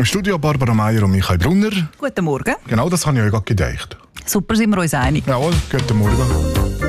Im Studio Barbara Meier und Michael Brunner. Guten Morgen. Genau das habe ich euch gerade gedacht. Super, sind wir uns einig. Jawohl, guten Morgen.